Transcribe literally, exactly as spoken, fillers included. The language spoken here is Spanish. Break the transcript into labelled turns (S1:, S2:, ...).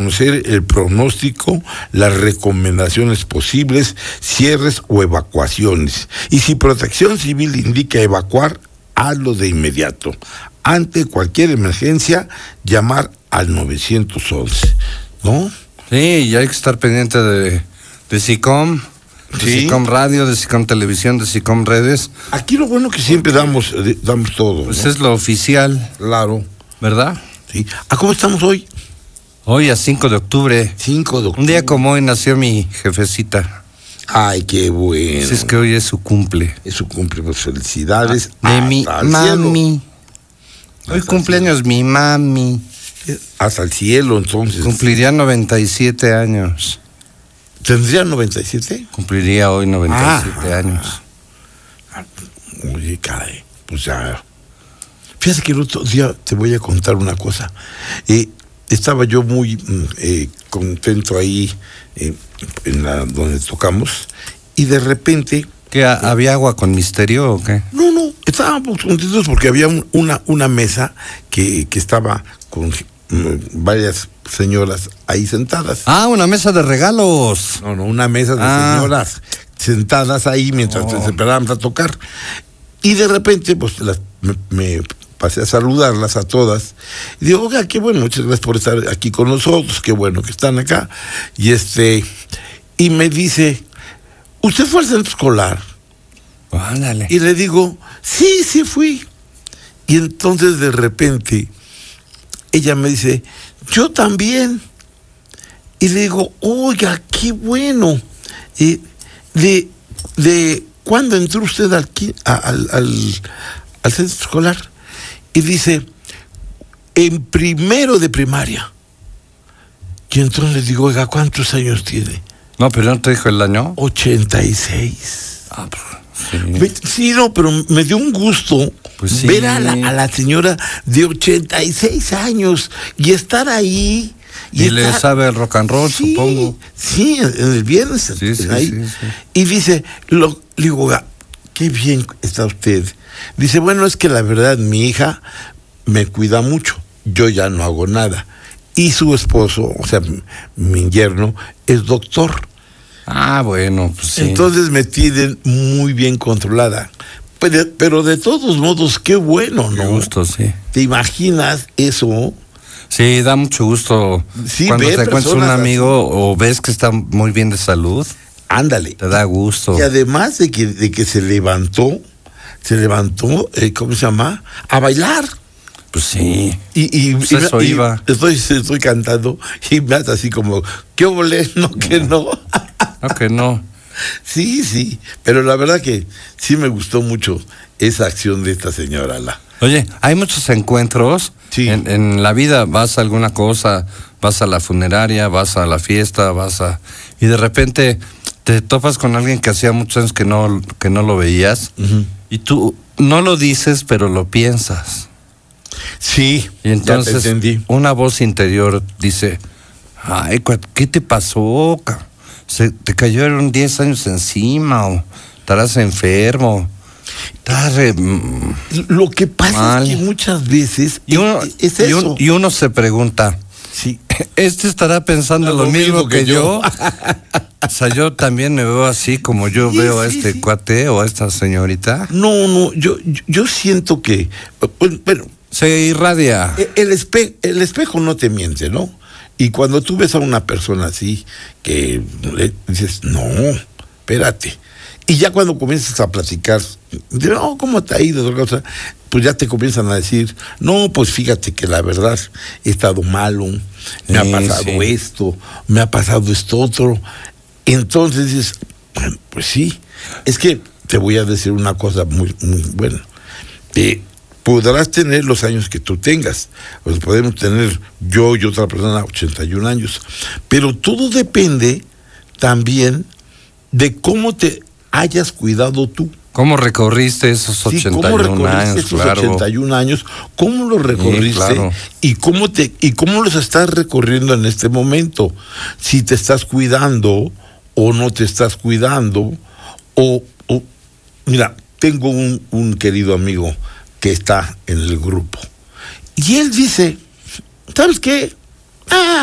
S1: conocer el pronóstico, las recomendaciones posibles, cierres o evacuaciones. Y si Protección Civil indica evacuar, hazlo de inmediato. Ante cualquier emergencia, llamar al nueve once, ¿no?
S2: Sí, y hay que estar pendiente de, de SICOM, de
S1: Sí.
S2: SICOM Radio, de SICOM Televisión, de SICOM Redes.
S1: Aquí lo bueno que siempre damos, eh, damos todo,
S2: Pues
S1: ¿no?
S2: es lo oficial,
S1: Claro.
S2: ¿verdad?
S1: Sí. ¿A cómo estamos hoy?
S2: Hoy a cinco de octubre.
S1: cinco de octubre.
S2: Un día como hoy nació mi jefecita.
S1: Ay, qué bueno.
S2: Así es que hoy es su cumple.
S1: Es su cumple, pues felicidades.
S2: De
S1: hasta
S2: mi
S1: el cielo.
S2: mami. Hoy
S1: Hasta
S2: cumpleaños mi mami.
S1: Hasta el cielo, entonces.
S2: Cumpliría noventa y siete años.
S1: ¿Tendría noventa y siete?
S2: Cumpliría hoy noventa y siete
S1: Ah.
S2: años.
S1: Oye, caray, pues ya. Fíjate que el otro día te voy a contar una cosa. Eh, estaba yo muy mm, eh, contento ahí eh, en la donde tocamos y de repente,
S2: ¿Qué, ha- había agua con misterio o qué?
S1: no, no, estábamos contentos porque había un- una, una mesa que, que estaba con mm, varias señoras ahí sentadas.
S2: Ah, una mesa de regalos.
S1: No, no, una mesa de
S2: Ah.
S1: señoras sentadas ahí mientras
S2: Oh.
S1: nos esperábamos a tocar. Y de repente, pues las, me, me pasé a saludarlas a todas. Y digo, oiga, qué bueno, muchas gracias por estar aquí con nosotros, qué bueno que están acá. Y este, y me dice, ¿usted fue al centro escolar?
S2: Ándale.
S1: Y le digo, sí, sí fui. Y entonces de repente, ella me dice, yo también. Y le digo, oiga, qué bueno. Y de, de ¿cuándo entró usted aquí, a- al, al, al centro escolar? Y dice, en primero de primaria. Y entonces le digo, oiga, ¿cuántos años tiene?
S2: No, pero no te dijo el año.
S1: ochenta y seis.
S2: Ah, pues, sí.
S1: Me- Sí, no, pero me dio un gusto
S2: Pues sí.
S1: ver a la, a la señora de ochenta y seis años y estar ahí.
S2: Y, le
S1: estar-
S2: sabe el rock and roll,
S1: Sí,
S2: supongo.
S1: Sí, en el viernes.
S2: Sí, sí,
S1: ahí.
S2: sí, sí.
S1: Y dice, lo, le digo, "Oiga, qué bien está usted". Dice, bueno, es que la verdad mi hija me cuida mucho, yo ya no hago nada. Y su esposo, o sea, mi, mi yerno, es doctor.
S2: Ah, bueno, pues sí.
S1: Entonces me tienen muy bien controlada. Pero, pero de todos modos, qué bueno,
S2: Qué
S1: ¿no?
S2: gusto, sí.
S1: ¿Te imaginas eso?
S2: Sí, da mucho gusto
S1: Sí,
S2: cuando
S1: ver
S2: te encuentras un
S1: personas
S2: amigo o ves que está muy bien de salud,
S1: Ándale.
S2: te da gusto.
S1: Y además de que, de que se levantó, se levantó, eh, ¿cómo se llama? A bailar.
S2: Pues sí.
S1: Y, y,
S2: Pues
S1: y-
S2: eso
S1: y
S2: iba.
S1: Estoy, estoy cantando y me hace así como, ¿qué ole? No, que no.
S2: No, que no.
S1: Sí, sí. Pero la verdad que sí me gustó mucho esa acción de esta señora. La.
S2: Oye, hay muchos encuentros
S1: Sí.
S2: en, en la vida. Vas a alguna cosa, vas a la funeraria, vas a la fiesta, vas a... Y de repente te topas con alguien que hacía muchos años que no, que no lo veías.
S1: Ujú.
S2: Y tú no lo dices, pero lo piensas.
S1: Sí,
S2: Y entonces
S1: ya te entendí.
S2: una voz interior dice, ay, cua- ¿qué te pasó? ca? ¿Se te cayeron diez años encima o estarás enfermo? Estás re- mm".
S1: Lo que pasa
S2: Mal.
S1: es que muchas veces
S2: y, uno,
S1: es, es
S2: y,
S1: eso.
S2: un- y uno se pregunta,
S1: Sí.
S2: ¿este estará pensando lo, mismo que, yo? O sea, yo también me veo así como yo
S1: Sí,
S2: veo a
S1: sí,
S2: este
S1: sí.
S2: cuate o a esta señorita.
S1: No, no, yo, yo, yo siento que, pues, bueno,
S2: Se irradia.
S1: el, espe- el espejo no te miente, ¿no? Y cuando tú ves a una persona así, que le dices, no, espérate. Y ya cuando comienzas a platicar, de, no, ¿cómo te ha ido? Otra cosa, pues ya te comienzan a decir, no, pues fíjate que la verdad he estado malo, me ha
S2: Sí,
S1: pasado
S2: sí.
S1: esto, me ha pasado esto otro. Entonces dices, bueno, pues sí, es que te voy a decir una cosa muy, muy buena. Eh, podrás tener los años que tú tengas, pues podemos tener yo y otra persona ochenta y un años, pero todo depende también de cómo te hayas cuidado tú.
S2: ¿Cómo recorriste esos
S1: Sí,
S2: ochenta y
S1: ¿cómo
S2: un
S1: recorriste
S2: años?
S1: estos
S2: Claro.
S1: ochenta y un años? ¿Cómo los recorriste?
S2: claro.
S1: y cómo te y cómo los estás recorriendo en este momento? Si te estás cuidando o no te estás cuidando, o, o mira, tengo un, un querido amigo que está en el grupo y él dice, ¿sabes qué? Ah,